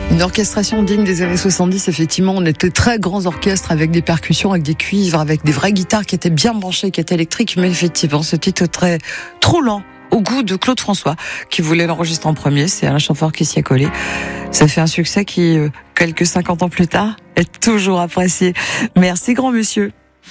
Une orchestration digne des années 70, effectivement. On était très grands orchestres avec des percussions, avec des cuivres, avec des vraies guitares qui étaient bien branchées, qui étaient électriques. Mais effectivement, ce titre trop lent, au goût de Claude François, qui voulait l'enregistrer en premier. C'est Alain Chamfort qui s'y a collé. Ça fait un succès qui, quelques 50 ans plus tard, est toujours apprécié. Merci, grand monsieur.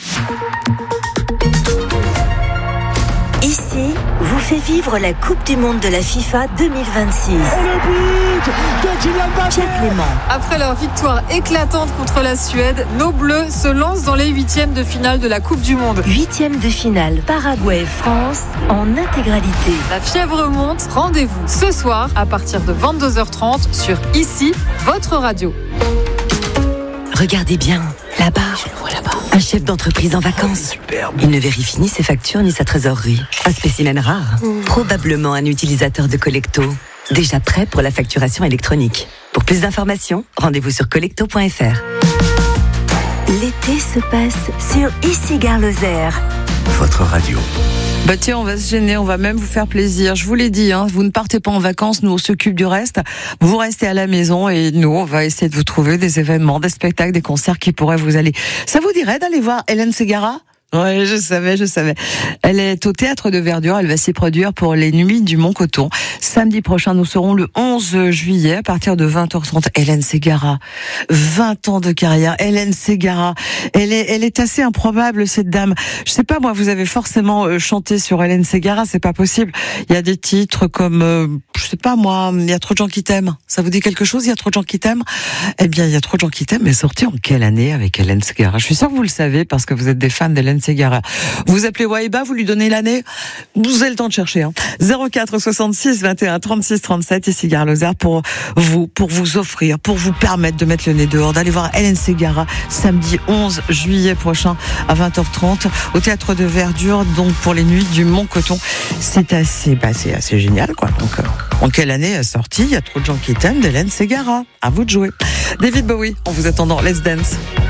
Ici, vous fait vivre la Coupe du Monde de la FIFA 2026. Et le but de Kylian Mbappé. Pierre Clément. Après leur victoire éclatante contre la Suède, nos Bleus se lancent dans les huitièmes de finale de la Coupe du Monde. Huitième de finale Paraguay-France en intégralité. La fièvre monte, rendez-vous ce soir à partir de 22h30 sur Ici, votre radio. Regardez bien, là-bas. Je le vois là-bas. Un chef d'entreprise en vacances. Superbe. Il ne vérifie ni ses factures ni sa trésorerie. Un spécimen rare. Probablement un utilisateur de Collecto. Déjà prêt pour la facturation électronique. Pour plus d'informations, rendez-vous sur collecto.fr. L'été se passe sur Ici Gare Lozère. Votre radio. Bah tiens, on va se gêner, on va même vous faire plaisir. Je vous l'ai dit, vous ne partez pas en vacances, nous on s'occupe du reste. Vous restez à la maison et nous on va essayer de vous trouver des événements, des spectacles, des concerts qui pourraient vous aller. Ça vous dirait d'aller voir Hélène Ségara ? Ouais, je savais. Elle est au Théâtre de Verdure, elle va s'y produire pour les Nuits du Mont-Coton. Samedi prochain, nous serons le 11 juillet à partir de 20h30. Hélène Ségara, 20 ans de carrière. Hélène Ségara, elle est assez improbable cette dame. Je sais pas moi, vous avez forcément chanté sur Hélène Ségara, c'est pas possible. Il y a des titres comme, je sais pas moi, il y a trop de gens qui t'aiment. Ça vous dit quelque chose, il y a trop de gens qui t'aiment? Eh bien, il y a trop de gens qui t'aiment, mais sorti en quelle année avec Hélène Ségara? Je suis sûre que vous le savez parce que vous êtes des fans d'Hélène Ségara. Vous appelez Waïba, vous lui donnez l'année, vous avez le temps de chercher. 04 66 21 36 37 Ici Gare Lozère pour vous offrir, pour vous permettre de mettre le nez dehors, d'aller voir Hélène Ségara samedi 11 juillet prochain à 20h30 au Théâtre de Verdure, donc pour les Nuits du Mont-Coton. C'est assez génial, quoi. Donc, en quelle année est sortie Il y a trop de gens qui t'aiment d'Hélène Ségara. À vous de jouer. David Bowie, en vous attendant, Let's Dance.